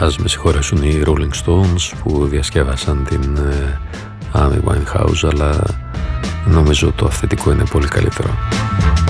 Ας με συγχωρέσουν οι Rolling Stones που διασκεύασαν την Amy Winehouse, αλλά νομίζω το αυθεντικό είναι πολύ καλύτερο.